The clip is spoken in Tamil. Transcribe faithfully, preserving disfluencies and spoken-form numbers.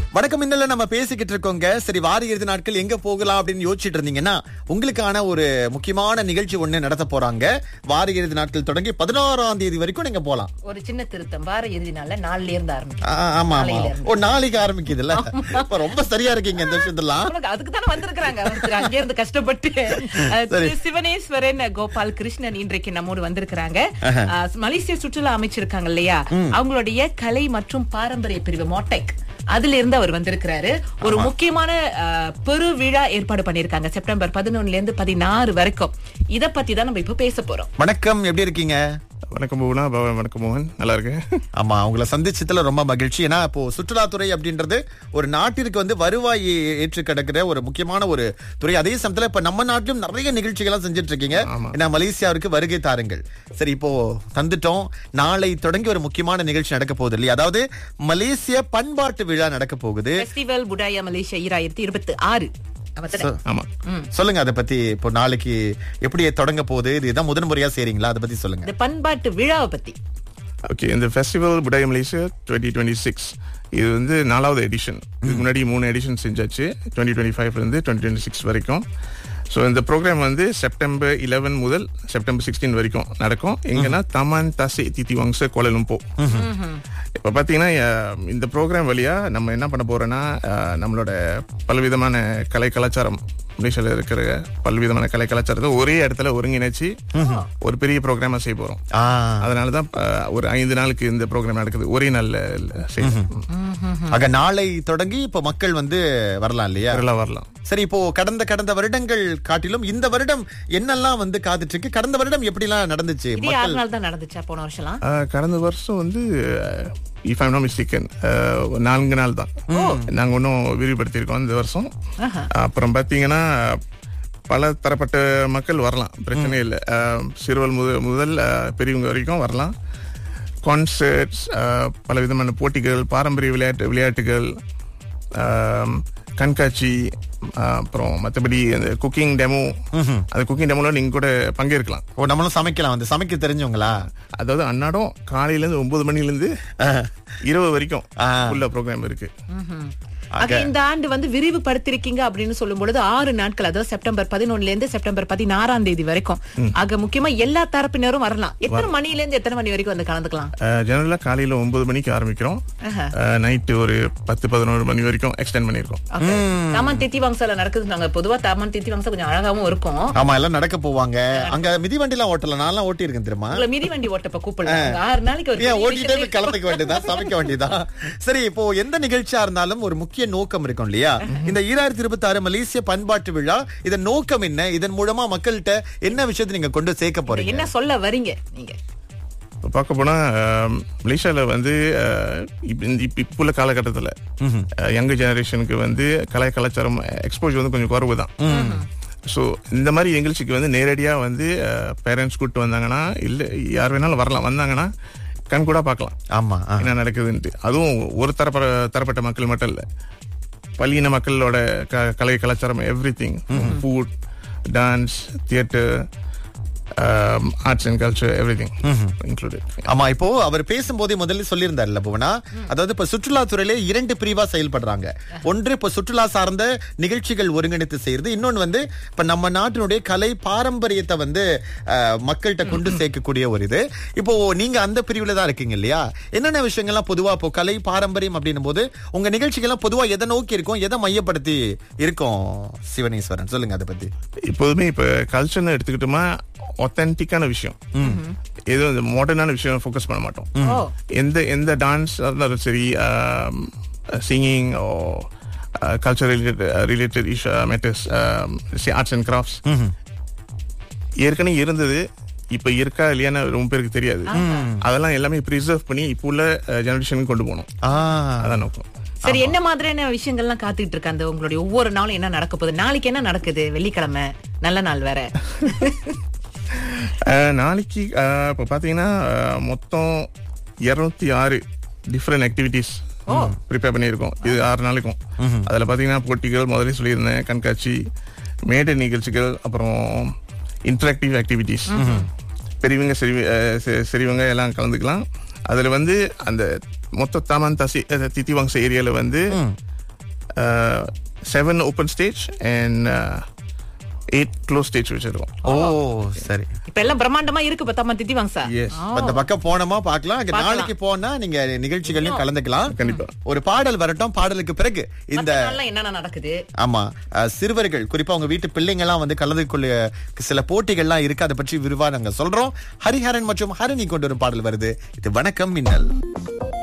வணக்கம். இன்னல நம்ம பேசிக்கிட்டு இருக்கோங்க. சரி, வார இறுதி நாட்கள் எங்க போகலாம் அப்படின்னு யோசிச்சுட்டு இருந்தீங்கன்னா உங்களுக்கான ஒரு முக்கியமான நிகழ்ச்சி ஒண்ணு நடத்த போறாங்க. வார இறுதி நாட்கள் தொடங்கி பதினாறாம் தேதி வரைக்கும் நீங்க போலாம். ஒரு சின்ன திருத்தம், வார இறுதி நாள்ல நாலுல இருந்து ஆரம்பிக்கும். ஆமா ஆமா, ஓ நாளைக்கு ஆரம்பிக்குதுல்ல. ரொம்ப சரியா இருக்கீங்க இந்த விஷயத்தெல்லாம். அதுக்கு தானே வந்திருக்காங்க, அங்கே இருந்து கஷ்டப்பட்டு. சிவனேஸ்வரன் கோபால் கிருஷ்ணன் இன்றைக்கு நம்மோடு வந்திருக்கிறாங்க. மலேசிய சுற்றுலா அமைச்சிருக்காங்க இல்லையா, அவங்களுடைய கலை மற்றும் பாரம்பரிய பிரிவு மோட்டெக், அதுல இருந்து அவர் வந்திருக்கிறாரு. ஒரு முக்கியமான பெரு விழா ஏற்பாடு பண்ணிருக்காங்க செப்டம்பர் பதினொன்னுல இருந்து பதினாறு வரைக்கும். இத பத்தி தான் நம்ம இப்ப பேச போறோம். வணக்கம், எப்படி இருக்கீங்க? வணக்கம் பூனா. வணக்கம் மோகன், நல்லா இருக்கேன். ஆமா, உங்களை சந்திச்சதுல ரொம்ப மகிழ்ச்சி. ஏன்னா இப்போ சுற்றுலாத்துறை அப்படின்றது ஒரு நாட்டிற்கு வந்து வருவாய் ஏற்று கிடக்கிற ஒரு முக்கியமான ஒரு துறை. அதே சமயத்துல இப்ப நம்ம நாட்டிலும் நிறைய நிகழ்ச்சிகள் செஞ்சுட்டு இருக்கீங்க. ஏன்னா மலேசியாவிற்கு வருகை தாருங்கள். சரி, இப்போ தந்துட்டோம். நாளை தொடங்கி ஒரு முக்கியமான நிகழ்ச்சி நடக்க போகுது இல்லையா? அதாவது மலேசிய பண்பாட்டு விழா நடக்க போகுது. ஃபெஸ்டிவல் புடாயா மலேசியா இரண்டாயிரத்தி இருபத்தி ஆறு. சொல்லுங்க அதை பத்தி. இப்போ நாளைக்கு எப்படி தொடங்க போகுது? இதுதான் முதன் முறையா செய்றீங்களா? அதை பத்தி சொல்லுங்க. இந்த பண்பாட்டு விழாவை பத்தி. ஓகே, இந்த festival புடாயா Malaysia twenty twenty six இது வந்து நாலாவது எடிஷன். இதுக்கு முன்னாடி மூணு எடிஷன் செஞ்சாச்சு, டுவெண்ட்டி டுவெண்ட்டி ஃபைவ்ல இருந்து டுவெண்ட்டி டுவெண்ட்டி சிக்ஸ் வரைக்கும். ஸோ இந்த ப்ரோக்ராம் வந்து செப்டம்பர் லெவன் முதல் செப்டம்பர் சிக்ஸ்டீன் வரைக்கும் நடக்கும். எங்கன்னா தமான் தாசே தித்திவாங்ஸ கோலலும்போ. இப்போ பார்த்தீங்கன்னா இந்த ப்ரோக்ராம் வழியா நம்ம என்ன பண்ண போறோம்னா, நம்மளோட பலவிதமான கலை கலாச்சாரம், மலேசியாவில் இருக்கிற பல்விதமான கலை கலாச்சாரத்தை ஒரே இடத்துல ஒருங்கிணைச்சு ஒரு பெரிய ப்ரோக்ராமா செய்ய போறோம். அதனாலதான் ஒரு ஐந்து நாளுக்கு இந்த ப்ரோக்ராம் நடக்குது, ஒரே நாள்ல. ஆக நாளை தொடங்கி இப்போ மக்கள் வந்து வரலாம் இல்லையா? வரலாம் வரலாம். சரி, இப்போ கடந்த கடந்த வருடங்கள் காட்டிலும் இந்த வருடம் என்னெல்லாம் வந்து காத்துட்டு இருக்கு? கடந்த வருடம் எப்படி எல்லாம் நடந்துச்சு? நடந்துச்சா போன வருஷம்? கடந்த வருஷம் வந்து இஃப் ஐம் நாட் மிஸ்டேக்கன் நான்கு நாள் தான் நாங்க ஒன்னும் விரிவுபடுத்தியிருக்கோம் இந்த வருஷம். அப்புறம் பாத்தீங்கன்னா பல தரப்பட்ட மக்கள் வரலாம், பிரச்சனை இல்லை. சிறுவல் முதல் முதல் பெரியவங்க வரைக்கும் வரலாம். கான்சர்ட்ஸ், பல விதமான போட்டிகள், பாரம்பரிய விளையாட்டு விளையாட்டுகள், கண்காட்சி, அப்புறம் மற்றபடி அந்த குக்கிங் டெமோ. அந்த குக்கிங் டெமோல நீங்க கூட பங்கேற்கலாம். ஓ, நம்மளும் சமைக்கலாம். வந்து சமைக்க தெரிஞ்சவங்களா? அதாவது அன்னாடம் காலையில இருந்து ஒன்பது மணில இருந்து இரவு வரைக்கும் உள்ள ப்ரோக்ராம் இருக்கு. இந்த ஆண்டு வந்து விரிவுபடுத்திருக்கீங்க அப்படின்னு சொல்லும் பொழுது ஆறு நாட்கள், அதாவது செப்டம்பர் பதினொன்னுல இருந்து செப்டம்பர் பதினாறாம் தேதி வரைக்கும். ஆக முக்கியமா எல்லா தரப்பினரும் வரலாம். எத்தனை மணில இருந்து எத்தனை மணி வரைக்கும் வந்து கலந்துக்கலாம்? ஜெனரலா காலையில ஒன்பது மணிக்கு ஆரம்பிக்கிறோம், நைட்டு ஒரு பத்து பதினோரு மணி வரைக்கும் எக்ஸ்டெண்ட் பண்ணிருக்கோம். தமன் தித்திவாங்சால நடக்குது. நாங்க பொதுவா தமன் தித்திவாங்சா கொஞ்சம் அழகாவும் இருக்கும். ஆமா, எல்லாம் நடக்க போவாங்க. அங்க மிதிவண்டி எல்லாம் ஓட்டல, நான் ஓட்டி இருக்கேன் தெரியுமா? மிதிவண்டி ஓட்டப்ப கூப்பிடலாம். ஆறு நாளைக்கு ஓட்டிட்டே கலந்துக்க வேண்டியதா, சமைக்க வேண்டியதா? சரி, இப்போ எந்த நிகழ்ச்சியா இருந்தாலும் ஒரு முக்கிய நோக்கம் இருக்கும் இல்லையா? இந்த இரண்டாயிரத்தி இருபத்தி ஆறு மலேசிய பண்பாட்டு விழா, இதன் நோக்கம் என்ன? இதன் மூலமா மக்கள்கிட்ட என்ன விஷயத்தை நீங்க கொண்டு சேர்க்க போறீங்க? என்ன சொல்ல வரீங்க நீங்க? பார்க்க போனா மலேசியால வந்து இப்போ உள்ள காலகட்டத்தில் யங் ஜெனரேஷனுக்கு வந்து கலை கலாச்சாரம் எக்ஸ்போஜர் வந்து கொஞ்சம் குறைவு தான். ஸோ இந்த மாதிரி நிகழ்ச்சிக்கு வந்து நேரடியாக வந்து பேரண்ட்ஸ் கூப்பிட்டு வந்தாங்கன்னா, இல்லை யார் வேணாலும் வரலாம், வந்தாங்கன்னா கண் கூட பார்க்கலாம். ஆமா, என்ன நடக்குதுன்ட்டு. அதுவும் ஒரு தரப்ப தரப்பட்ட மக்கள் மட்டும் இல்ல, பல்லின மக்களோட கலை கலாச்சாரம், every thing, food, dance, theatre, arts and culture, everything included. ஆமா, இப்போ அவர் பேசும்போதே முதல்ல சொல்லியிருந்தாருல்ல புவனா, அதாவது இப்ப சுற்றுலாத்துறையில இரண்டு பிரிவா செயல்படுறாங்க. ஒன்று இப்ப சுற்றுலா சார்ந்த நிகழ்ச்சிகள் ஒருங்கிணைத்து செய்யறது, இன்னொன்னு வந்து இப்ப நம்ம நாட்டினுடைய கலை பாரம்பரியத்தை வந்து மக்கள்கிட்ட கொண்டு சேர்க்கக்கூடிய ஒரு இது. இப்போ நீங்க அந்த பிரிவுல தான் இருக்கீங்க இல்லையா? என்னென்ன விஷயங்கள்லாம் பொதுவா இப்போ கலை பாரம்பரியம் அப்படின்னும் போது உங்க நிகழ்ச்சிகள்லாம் பொதுவா எதை நோக்கி இருக்கும், எதை மையப்படுத்தி இருக்கும்? சிவனேஸ்வரன், சொல்லுங்க அதை பத்தி. இப்போதுமே இப்ப கல்ச்சர்னு எடுத்துக்கிட்டோமா, ஒத்தன்டிக்கான விஷயம், ஏதோ இந்த மாடர்னான விஷயம் ஃபோக்கஸ் பண்ண மாட்டோம். எந்த எந்த டான்ஸ் இருந்தாலும் சரி, singing, culture related matters, arts and crafts ஏற்கனவே இருந்தது, இப்ப இருக்கா இல்லையான்னு ரொம்ப பேருக்கு தெரியாது. அதெல்லாம் எல்லாமே ப்ரிசர்வ் பண்ணி இப்போ உள்ள ஜெனரேஷனுக்கு கொண்டு போகணும். அதான் நோக்கம். சரி, என்ன மாதிரியான விஷயங்கள்லாம் காத்துட்டு இருக்கு? அந்த உங்களுடைய ஒவ்வொரு நாளும் என்ன நடக்க போகுது? நாளைக்கு என்ன நடக்குது? வெள்ளிக்கிழமை, நல்ல நாள் வேற. நாளைக்கு இப்போ பாத்தீங்கன்னா மொத்தம் இருநூத்தி ஆறு டிஃப்ரெண்ட் ஆக்டிவிட்டிஸ் ப்ரிப்பேர் பண்ணியிருக்கோம். இது ஆறு நாளைக்கும். அதுல பாத்தீங்கன்னா போட்டிகள், முதலே சொல்லியிருந்தேன், கண்காட்சி, மேடை நிகழ்ச்சிகள், அப்புறம் இன்டராக்டிவ் ஆக்டிவிட்டிஸ். பெரியவங்க சரிவங்க எல்லாம் கலந்துக்கலாம். அதுல வந்து அந்த மொத்த தாமான் தாசி தித்திவாங்ச ஏரியால வந்து seven open stage and eight close stage வச்சிருக்கோம். ஓ சரி. இப்ப எல்லாம் பிரம்மாண்டமா இருக்கு பத்தாம திட்டி வாங்க சார். Yes. அந்த பக்கம் போனோமா பார்க்கலாம். அங்க நாளைக்கு போனா நீங்க நிகழ்ச்சிகளையும் கலந்துக்கலாம். கண்டிப்பா. ஒரு பாடல் வரட்டும். பாடலுக்கு பிறகு இந்த என்னென்ன நடக்குது. ஆமா, அஹ், சிறுவர்கள் குறிப்பா உங்க வீட்டு பிள்ளைங்க எல்லாம் வந்து கலந்து கொள்ள சில போட்டிகள்லாம் இருக்கு. அதை பற்றி விரிவா நாங்க சொல்றோம். ஹரிஹரன் மற்றும் ஹரணி கொண்டு ஒரு பாடல் வருது. இது வணக்கம் மின்னல்.